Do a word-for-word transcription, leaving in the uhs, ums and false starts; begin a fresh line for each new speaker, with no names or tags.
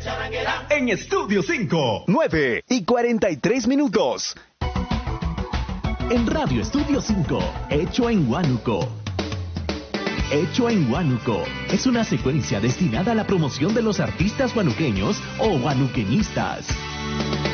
En Estudio cinco, nueve y cuarenta y tres minutos.
En Radio Estudio cinco, Hecho en Huánuco. Hecho en Huánuco es una secuencia destinada a la promoción de los artistas huanuqueños o huanuqueñistas.